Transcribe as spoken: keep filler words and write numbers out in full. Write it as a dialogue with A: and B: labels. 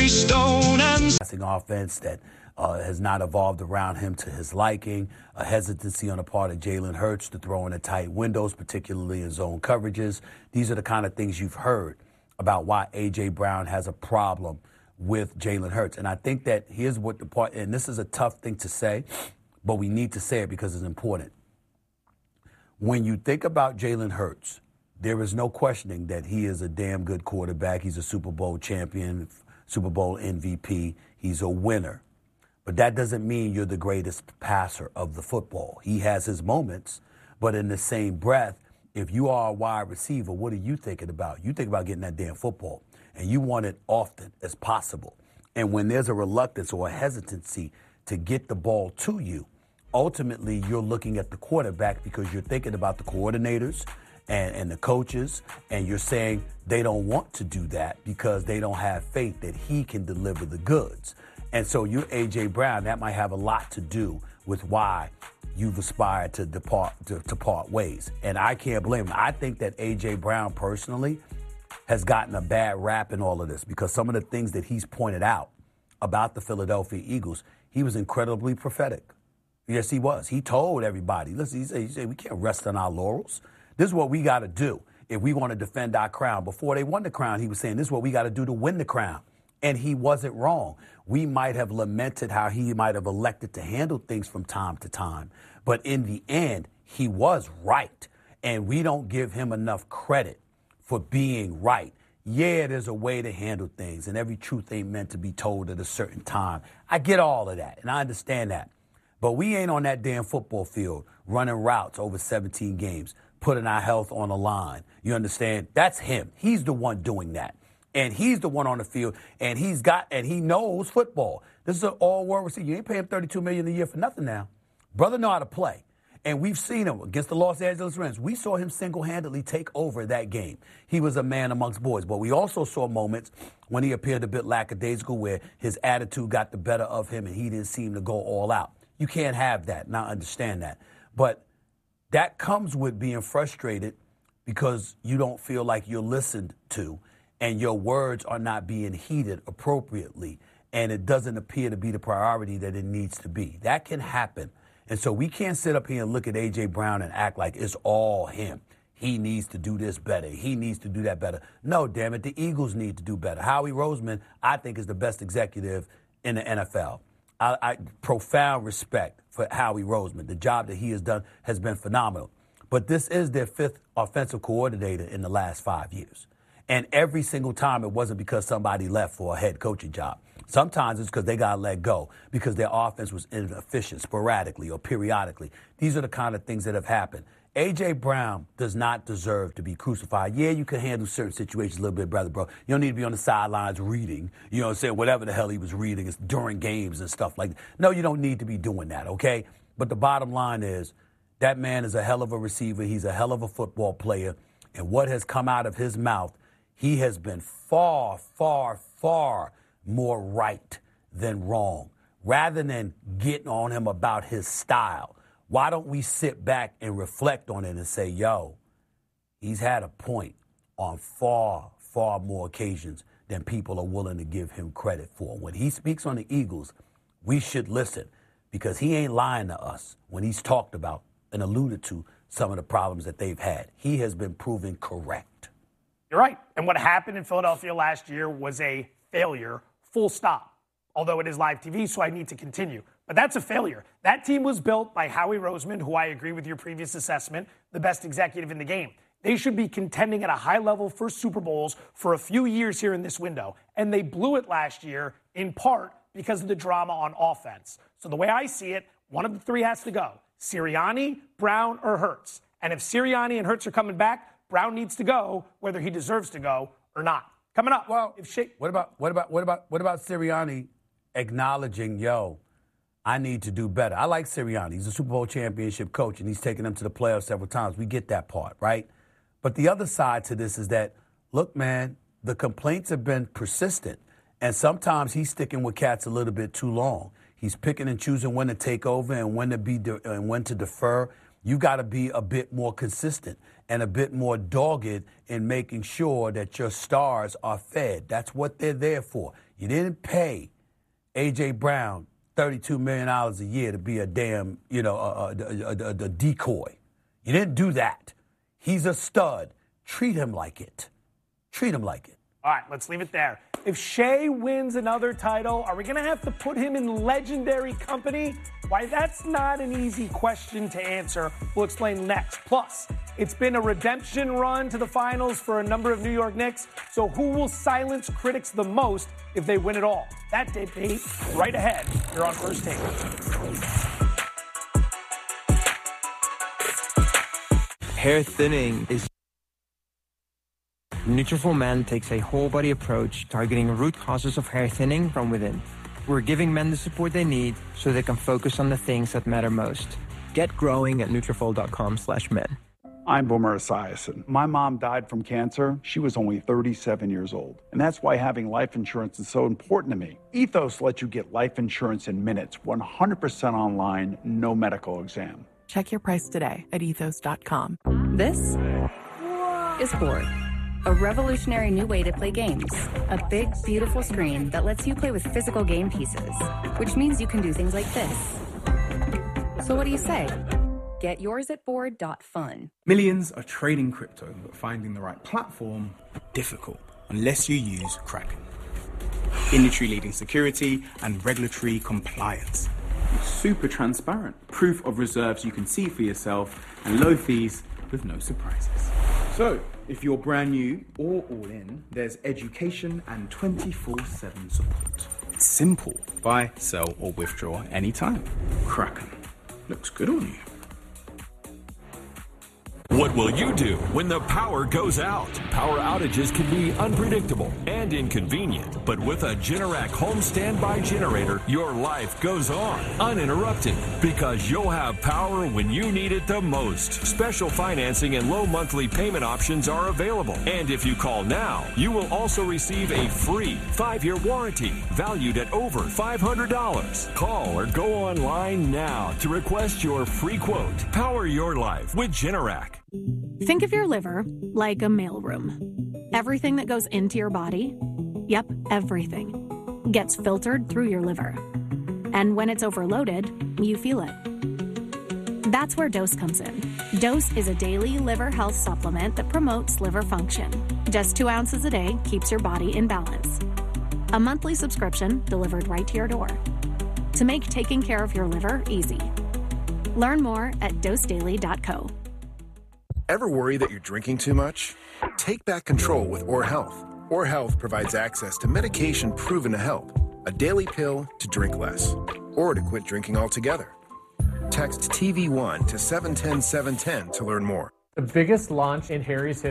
A: every stone and
B: passing offense that uh, has not evolved around him to his liking, a hesitancy on the part of Jalen Hurts to throw in the tight windows, particularly in zone coverages. These are the kind of things you've heard about why A J. Brown has a problem with Jalen Hurts. And I think that here's what the part, and this is a tough thing to say, but we need to say it because it's important. When you think about Jalen Hurts, there is no questioning that he is a damn good quarterback. He's a Super Bowl champion, Super Bowl M V P. He's a winner. But that doesn't mean you're the greatest passer of the football. He has his moments, but in the same breath, if you are a wide receiver, what are you thinking about? You think about getting that damn football, and you want it often as possible. And when there's a reluctance or a hesitancy to get the ball to you, ultimately you're looking at the quarterback because you're thinking about the coordinators and, and the coaches, and you're saying they don't want to do that because they don't have faith that he can deliver the goods. And so you're A J. Brown. That might have a lot to do with why you've aspired to depart to, to part ways. And I can't blame him. I think that A J. Brown personally has gotten a bad rap in all of this because some of the things that he's pointed out about the Philadelphia Eagles, he was incredibly prophetic. Yes, he was. He told everybody, listen, he said, he said we can't rest on our laurels. This is what we got to do if we want to defend our crown. Before they won the crown, he was saying this is what we got to do to win the crown. And he wasn't wrong. We might have lamented how he might have elected to handle things from time to time. But in the end, he was right. And we don't give him enough credit for being right. Yeah, there's a way to handle things, and every truth ain't meant to be told at a certain time. I get all of that, and I understand that. But we ain't on that damn football field running routes over seventeen games, putting our health on the line. You understand? That's him. He's the one doing that. And he's the one on the field, and he's got, and he knows football. This is an all-world receiver. You ain't paying him thirty-two million dollars a year for nothing now. Brother know how to play. And we've seen him against the Los Angeles Rams. We saw him single-handedly take over that game. He was a man amongst boys. But we also saw moments when he appeared a bit lackadaisical where his attitude got the better of him and he didn't seem to go all out. You can't have that, and I understand that. But that comes with being frustrated because you don't feel like you're listened to and your words are not being heeded appropriately, and it doesn't appear to be the priority that it needs to be. That can happen. And so we can't sit up here and look at A J. Brown and act like it's all him. He needs to do this better. He needs to do that better. No, damn it, the Eagles need to do better. Howie Roseman, I think, is the best executive in the N F L. I, I profound respect for Howie Roseman. The job that he has done has been phenomenal. But this is their fifth offensive coordinator in the last five years. And every single time it wasn't because somebody left for a head coaching job. Sometimes it's because they got let go because their offense was inefficient sporadically or periodically. These are the kind of things that have happened. A J. Brown does not deserve to be crucified. Yeah, you can handle certain situations a little bit better, bro. You don't need to be on the sidelines reading, you know what I'm saying, whatever the hell he was reading during games and stuff like that. No, you don't need to be doing that, okay? But the bottom line is that man is a hell of a receiver. He's a hell of a football player. And what has come out of his mouth, he has been far, far, far more right than wrong. Rather than getting on him about his style, why don't we sit back and reflect on it and say, yo, he's had a point on far, far more occasions than people are willing to give him credit for. When he speaks on the Eagles, we should listen because he ain't lying to us when he's talked about and alluded to some of the problems that they've had. He has been proven correct.
C: You're right. And what happened in Philadelphia last year was a failure, full stop. Although it is live T V, so I need to continue. But that's a failure. That team was built by Howie Roseman, who I agree with your previous assessment, the best executive in the game. They should be contending at a high level for Super Bowls for a few years here in this window. And they blew it last year, in part because of the drama on offense. So the way I see it, one of the three has to go. Sirianni, Brown, or Hurts. And if Sirianni and Hurts are coming back, Brown needs to go, whether he deserves to go or not. Coming up.
B: Well,
C: if Sha-
B: what about what about what about what about Sirianni acknowledging, yo, I need to do better? I like Sirianni. He's a Super Bowl championship coach, and he's taken them to the playoffs several times. We get that part, right? But the other side to this is that, look, man, the complaints have been persistent, and sometimes he's sticking with cats a little bit too long. He's picking and choosing when to take over and when to be de- and when to defer. You got to be a bit more consistent. and a bit more dogged in making sure that your stars are fed. That's what they're there for. You didn't pay A J. Brown thirty-two million dollars a year to be a damn, you know, a, a, a, a, a decoy. You didn't do that. He's a stud. Treat him like it. Treat him like it.
C: All right, let's leave it there. If Shea wins another title, are we going to have to put him in legendary company? Why, that's not an easy question to answer. We'll explain next. Plus, it's been a redemption run to the finals for a number of New York Knicks, so who will silence critics the most if they win it all? That debate right ahead here on First Take.
A: Hair thinning is... Nutrafol Men takes a whole-body approach targeting root causes of hair thinning from within. We're giving men the support they need so they can focus on the things that matter most. Get growing at Nutrafol.com slash men.
D: I'm Boomer Esiason. My mom died from cancer. She was only thirty-seven years old. And that's why having life insurance is so important to me. Ethos lets you get life insurance in minutes, one hundred percent online, no medical exam.
E: Check your price today at ethos dot com.
F: This is Board, a revolutionary new way to play games. A big, beautiful screen that lets you play with physical game pieces, which means you can do things like this. So what do you say? Get yours at board dot fun.
G: Millions are trading crypto, but finding the right platform difficult unless you use Kraken. Industry-leading security and regulatory compliance. Super transparent. Proof of reserves you can see for yourself, and low fees with no surprises. So, if you're brand new or all in, there's education and twenty-four seven support. It's simple. Buy, sell, or withdraw anytime. Kraken. Looks good on you.
H: What will you do when the power goes out? Power outages can be unpredictable and inconvenient, but with a Generac home standby generator, your life goes on uninterrupted because you'll have power when you need it the most. Special financing and low monthly payment options are available. And if you call now, you will also receive a free five-year warranty valued at over five hundred dollars. Call or go online now to request your free quote. Power your life with Generac.
I: Think of your liver like a mailroom. Everything that goes into your body, yep, everything, gets filtered through your liver. And when it's overloaded, you feel it. That's where Dose comes in. Dose is a daily liver health supplement that promotes liver function. Just two ounces a day keeps your body in balance. A monthly subscription delivered right to your door. To make taking care of your liver easy. Learn more at dose daily dot co.
J: Ever worry that you're drinking too much? Take back control with Or Health. Or Health provides access to medication proven to help. A daily pill to drink less, or to quit drinking altogether. Text T V one to seven one zero seven one zero to learn more.
K: The biggest launch in Harry's history.